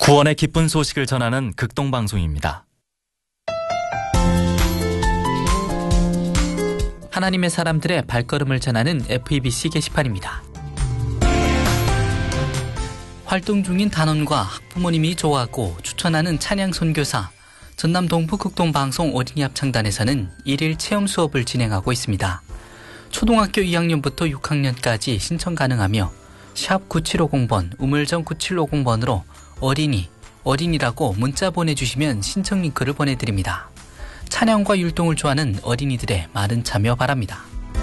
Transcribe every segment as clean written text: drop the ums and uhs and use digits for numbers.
구원의 기쁜 소식을 전하는 극동방송입니다. 하나님의 사람들의 발걸음을 전하는 FEBC 게시판입니다. 활동 중인 단원과 학부모님이 좋아하고 추천하는 찬양 선교사 전남 동부 극동방송 어린이 합창단에서는 1일 체험 수업을 진행하고 있습니다. 초등학교 2학년부터 6학년까지 신청 가능하며 샵 9750번, 우물정 9750번으로 어린이라고 문자 보내주시면 신청 링크를 보내드립니다. 찬양과 율동을 좋아하는 어린이들의 많은 참여 바랍니다.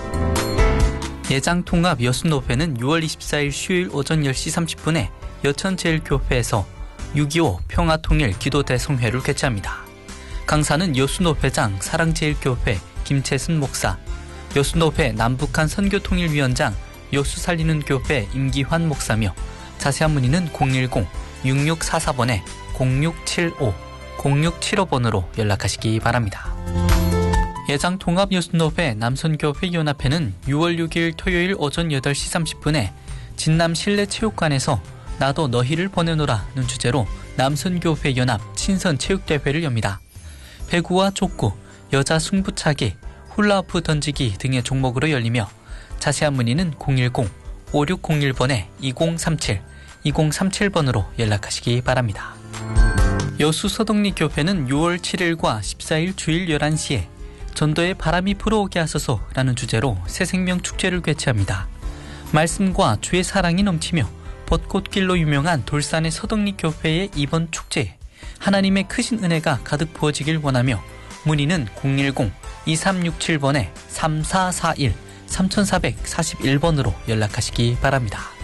예장통합 여순노회는 6월 24일 수요일 오전 10시 30분에 여천제일교회에서 6.25 평화통일 기도대성회를 개최합니다. 강사는 여순노회장 사랑제일교회 김채순 목사, 여순노회 남북한 선교통일위원장 여수살리는교회 임기환 목사며 자세한 문의는 010-6644번에 0675-0675번으로 연락하시기 바랍니다. 예장통합여순노회 남선교회연합회는 6월 6일 토요일 오전 8시 30분에 진남 실내체육관에서 나도 너희를 보내노라는 주제로 남선교회연합 친선체육대회를 엽니다. 배구와 족구, 여자 승부차기, 훌라후프 던지기 등의 종목으로 열리며 자세한 문의는 010-5601번에 2037번으로 연락하시기 바랍니다. 여수서덕리교회는 6월 7일과 14일 주일 11시에 전도에 바람이 불어오게 하소서라는 주제로 새생명 축제를 개최합니다. 말씀과 주의 사랑이 넘치며 벚꽃길로 유명한 돌산의 서덕리교회의 이번 축제에 하나님의 크신 은혜가 가득 부어지길 원하며 문의는 010-2367번에 3441-3441번으로 연락하시기 바랍니다.